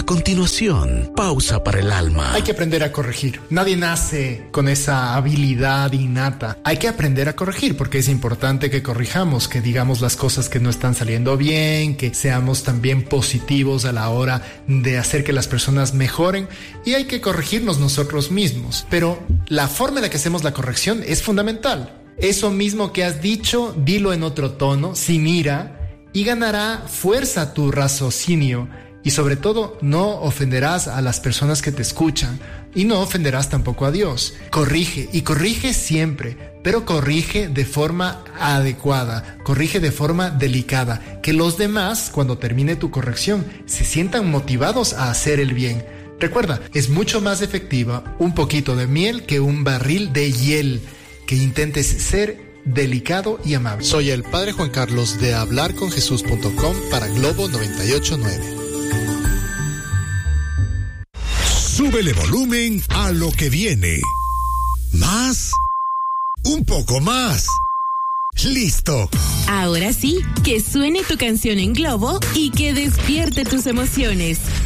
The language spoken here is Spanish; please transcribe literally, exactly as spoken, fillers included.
A continuación, pausa para el alma. Hay que aprender a corregir. Nadie nace con esa habilidad innata. Hay que aprender a corregir porque es importante que corrijamos, que digamos las cosas que no están saliendo bien, que seamos también positivos a la hora de hacer que las personas mejoren, y hay que corregirnos nosotros mismos. Pero la forma en la que hacemos la corrección es fundamental. Eso mismo que has dicho, dilo en otro tono, sin ira, y ganará fuerza tu raciocinio. Y sobre todo, no ofenderás a las personas que te escuchan y no ofenderás tampoco a Dios. Corrige, y corrige siempre, pero corrige de forma adecuada, corrige de forma delicada, que los demás, cuando termine tu corrección, se sientan motivados a hacer el bien. Recuerda, es mucho más efectiva un poquito de miel que un barril de hiel. Que intentes ser delicado y amable. Soy el Padre Juan Carlos de hablar con jesús punto com para Globo noventa y ocho punto nueve. Súbele volumen a lo que viene. Más. Un poco más. Listo. Ahora sí, que suene tu canción en Globo y que despierte tus emociones.